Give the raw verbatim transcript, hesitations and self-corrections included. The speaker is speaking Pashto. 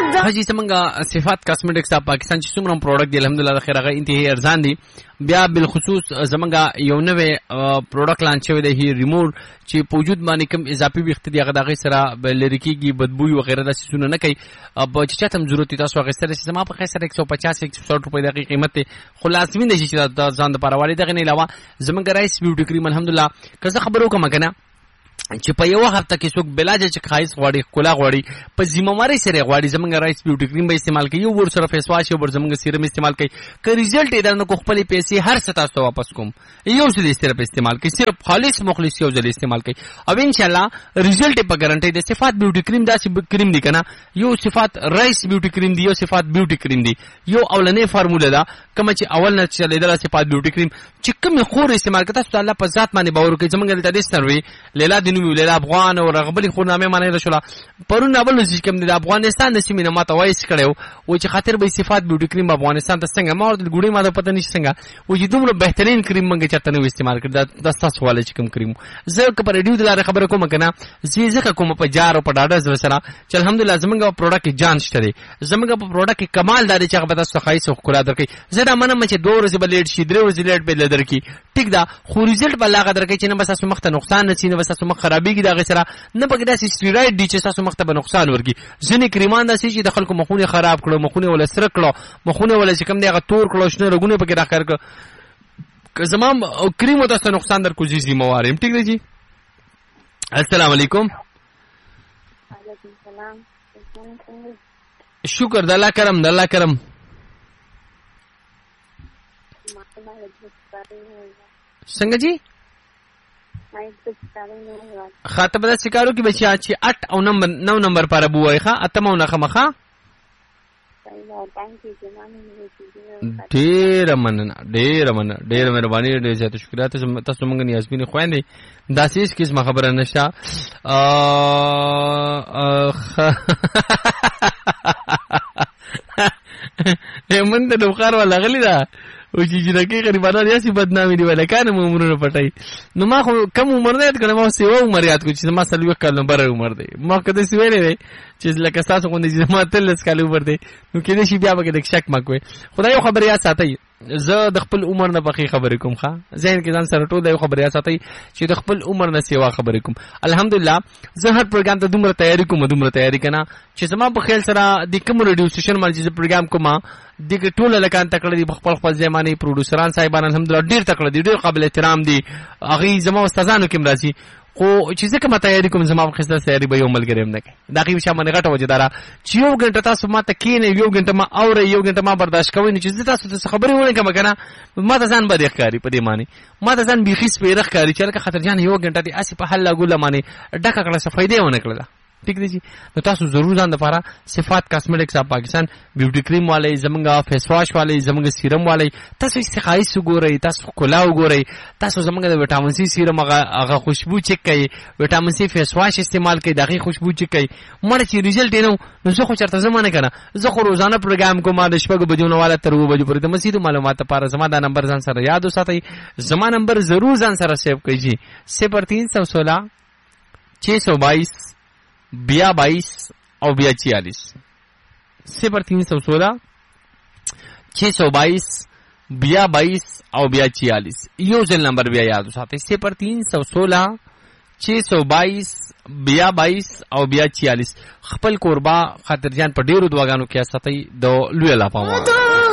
حاجی څنګه صفات کاسمیټکس د پاکستان چې څومره پروډکټ دی الحمدلله د خیر هغه انتهایی ارزان دي. بیا بالخصوص زمونږ یو نوې پروډکټ لانچ شوی دی هی ریموور چې په وجود باندې کوم اضافي ویښته دي هغه د هغې سره لرې کېږي، بدبوی وغیره داسې څیزونه نه کوي. چې چاته هم ضرورت وي تاسو اخیستلی شئ. زما په خیر سره ایک سو پچاس ایک سو ساٹھ روپۍ د هغې قیمت دی، خو لازمي ده چې د ځان دپاره والي. دغې نه علاوه زمونږ رایس بیوټي کریم الحمدلله که زه خبر وکړم که نه چې په یو هفته کې څوک بلاجه چې ښایست غواړي، ښکلا غواړي، په ذمهوارۍ سره غواړي زمونږ رایس بیوټي کریم به استعمال کوي، یو ورسره فیس واش یو ور زمونږ سیرم استعمال کوي. که ریزلټ یې درنه کو خپلې پیسې هر څه تاسو ته واپس کوم، یو ځل یې صرف استعمال کوي، صرف خالص مخلص یو ځل استعمال کوي او انشاءالله ریزلټ یې په ګارنټۍ د صفات بیوټي کریم داسې کریم دی که نه، یو صفات رایس بیوټي کریم دی، یو صفات بیوټي کریم دی، یو اولنۍ فارموله ده کومه چې اول نه چلېدله صفات بیوټي کریم چې کومې خور استعمال کوي. تاسو د الله په ذات باندې باور وکړئ. زمونږ دلته ډېر سروي لیلا د نوم لیلا افغان او رغبلي خورنامې معنی رسوله پرون نابل چې کوم د افغانستان د سیمې نه ماته وایس کړی و چې خاطر به صفات بیوټي کریم افغانستان ته څنګه، ما ورته ګوډۍ ما ته پته نشي څنګه و چې دومره بهترین کریم موږ چېرته نه و استعمال کړی. دا ستاسو والی چې کوم کریم زه که په ریډیو د لارې خبره کوم که نه، زه یې ځکه کوم په جار او په ډاډه زړه سره چې الحمدلله زمونږ په پروډکټ کې جان شته دی، زمونږ په پروډکټ کې کمال دا دی چې هغه به تاسو ته ښایست او ښکلا درکوي. زه دا منم چې دوه ورځې به لیټ شي، درې ورځې لیټ به له درکړي، ټیک ده، خو ریزلټ به لا هغه درکوي چې نه به ستاسو مخ ته نقصان رسي، نه به ستاسو مخ خرابېږي د هغې سره، نه به داسې سټیراید دي چې ستاسو مخ ته به نقصان ورکړي. ځینې کریمان داسې چې د خلکو مخونه خراب کړو، مخونه وله سره کړو، مخونه وله چې کوم دی هغه تور کړو، شنه رګونه یې پکې راښکاره کړو. که زما کریم و تاسو ته نقصان در کو زی ذمهوار یم. ټیک دی جی. السلام علیکم. شکر د الله کرم د الله کرم. څنګه جی خاطب دا سکارو کې بچیا چې اټ او نمبر نو نمبر پر ابو وای ښا اتم او نخه مخه. ډېره مننه ډېره مننه ډېره مهرباني ډېر زیات شکریه. تاسو موږ نه یاسمین خويندې داسې هیڅ قسمه خبره نشته. من ته بخار ولا غلی دا او چې جنکی غریبانان یاسي بدنامي دی ولکانه عمرونه پټای. نو ما خو کم عمر نه یاد کړم، ما سیوا عمر یاد کړ چې ما سلوي کال نمبر عمر دی. ما کده سیوې دی چې لکه تاسو غوندې چې ما تل سکال عمر دی، نو کله شي بیا به د شک مکوي. خدای یو خبر یاد ساتي، زه د خپل عمر نه بخي خبرې کوم ښا ذهن کې ځان سره ټول یو خبر یاد ساتي چې د خپل عمر نه سیوا خبرې کوم. الحمدلله زه هر پروګرام ته دومره تیاری کوم دومره تیاری کنه چې زما په خیال سره د کوم ریډیو سټیشن باندې چې پروګرام کوم دغه ټول لکان تکړه دي، خپل خپل ځمانه پروډوسران صاحبان الحمدلله ډیر تکړه دي، ډیر قابل احترام دي. هغه زما استادانو کې مرضی خو چې ځکه ما تیاری کوم زما په خسته تیاری به یو ملګری هم نه کوي. دا غي وشه باندې غټه وجدارا چې یو غنټه تاسو ما ته کینې، یو غنټه ما اوره، یو غنټه ما برداشت کوئ نه چې تاسو ته خبرې ونه کوم کنه ما ته ځان بده ښکاری په دې معنی، ما ته ځان بيخي سپیره ښکاری چې لکه خطر جان یو غنټه دي اسی په حل لاګول معنی ډکه کړه څه فائدې ونه کړله. ٹھیک دی جی. نو تاسو ضرور ځان لپاره صفات کاسمیټکس اپ پاکستان بیوټي کریم والے، زمونږه فیس واش والے، زمونږه سیرم والے، تاسو استخایس وګورئ، تاسو کلا وګورئ، تاسو زمونږه د وټامین سي سیرم هغه هغه خوشبو چک کړئ، وټامین سي فیس واش استعمال کړئ، دغه خوشبو چک کړئ. مړ چې ریزلټ نه نو زه خو چرته زمانه کنه زه خو روزانه پروګرام کوم د شپږ بجو نه والا تر و بجو پورې د مسجد معلومات لپاره زما دا نمبر ځان سره یاد وساتئ. زما نمبر ضرور ځان سره سیو کړئ جی. صفر تین سو سولہ چھ سو بائیس بیا بائیس او بیا چھیالیس. صفر تین سو سولہ چھ سو بائیس بیا بائیس او بیا چھیالیس. یو ځل نمبر بیا یاد وساتئ. صفر تین سو سولہ چھ سو بائیس بیا بائیس او بیا چھیالیس. خپل قربا خاطر جان په ډیرو دعاګانو کې ساتئ. د لوی الله پامه.